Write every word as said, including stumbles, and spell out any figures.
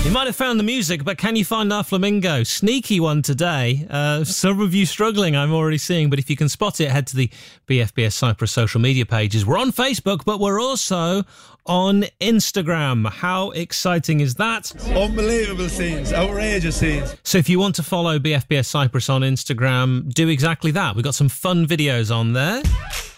You might have found the music, but can you find our flamingo? Sneaky one today. Uh, some of you struggling, I'm already seeing, but if you can spot it, head to the B F B S Cyprus social media pages. We're on Facebook, but we're also on Instagram. How exciting is that? Unbelievable scenes, outrageous scenes. So if you want to follow B F B S Cyprus on Instagram, do exactly that. We've got some fun videos on there.